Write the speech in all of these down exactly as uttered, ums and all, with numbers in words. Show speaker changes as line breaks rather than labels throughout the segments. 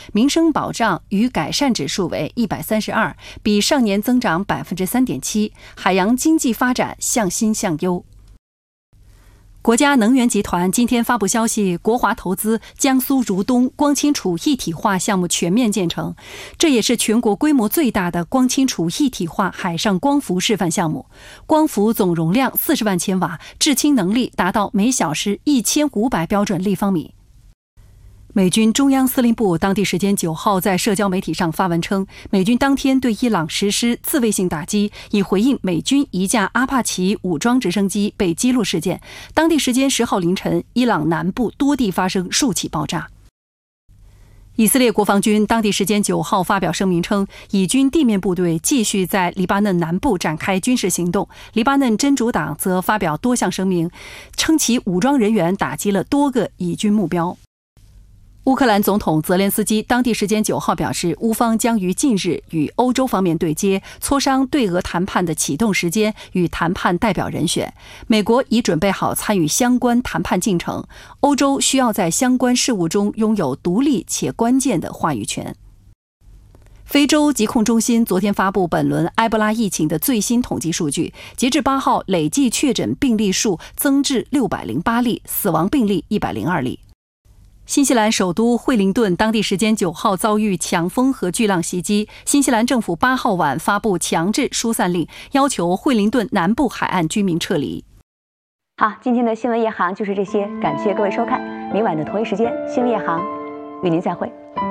民生保障与改善指数为一百三十二，比上年增长 百分之三点七， 海洋经济发展向新向优。国家能源集团今天发布消息，国华投资江苏如东光氢储一体化项目全面建成，这也是全国规模最大的光氢储一体化海上光伏示范项目。光伏总容量四十万千瓦，制氢能力达到每小时一千五百标准立方米。美军中央司令部当地时间九号在社交媒体上发文称，美军当天对伊朗实施自卫性打击，以回应美军一架阿帕奇武装直升机被击落事件。当地时间十号凌晨，伊朗南部多地发生数起爆炸。以色列国防军当地时间九号发表声明称，以军地面部队继续在黎巴嫩南部展开军事行动。黎巴嫩真主党则发表多项声明，称其武装人员打击了多个以军目标。乌克兰总统泽连斯基当地时间九号表示，乌方将于近日与欧洲方面对接，磋商对俄谈判的启动时间与谈判代表人选。美国已准备好参与相关谈判进程，欧洲需要在相关事务中拥有独立且关键的话语权。非洲疾控中心昨天发布本轮埃博拉疫情的最新统计数据，截至八号，累计确诊病例数增至六百零八例，死亡病例一百零二例。新西兰首都惠灵顿当地时间九号遭遇强风和巨浪袭击，新西兰政府八号晚发布强制疏散令，要求惠灵顿南部海岸居民撤离。
好，今天的新闻夜航就是这些，感谢各位收看，明晚的同一时间，新闻夜航与您再会。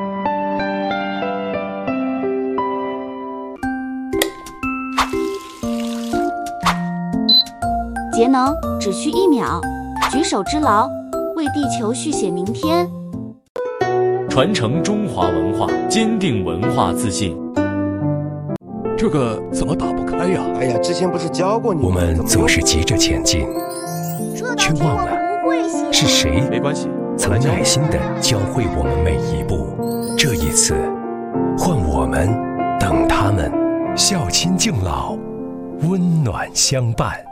节能只需一秒，举手之劳，为地球续写明天。
传承中华文化，坚定文化自信。
这个怎么打不开呀？
哎呀，之前不是教过你？
我们总是急着前进，却忘了是谁
没关系，
曾耐心地教会我们每一步。这一次，换我们等他们，孝亲敬老，温暖相伴。